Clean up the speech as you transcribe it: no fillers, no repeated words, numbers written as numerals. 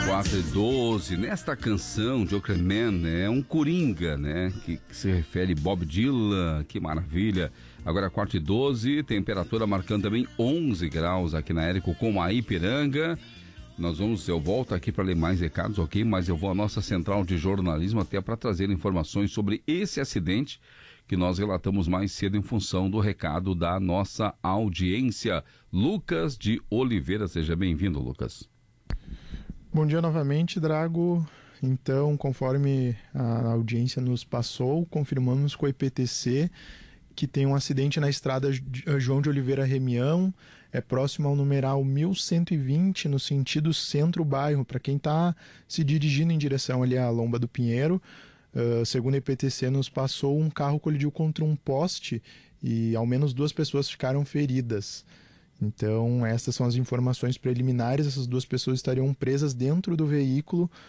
4h12, nesta canção de Jokerman, né, é um coringa, né, que se refere a Bob Dylan, que maravilha. Agora 4h12, temperatura marcando também 11 graus aqui na Érico com a Ipiranga. Eu volto aqui para ler mais recados, ok? Mas eu vou à nossa central de jornalismo até para trazer informações sobre esse acidente que nós relatamos mais cedo em função do recado da nossa audiência. Lucas de Oliveira, seja bem-vindo, Lucas. Bom dia novamente, Drago. Então, conforme a audiência nos passou, confirmamos com a IPTC que tem um acidente na estrada João de Oliveira Remião, próximo ao numeral 1120, no sentido centro-bairro, para quem está se dirigindo em direção ali à Lomba do Pinheiro. Segundo a IPTC, nos passou, um carro colidiu contra um poste e ao menos 2 pessoas ficaram feridas. Então, essas são as informações preliminares. Essas 2 pessoas estariam presas dentro do veículo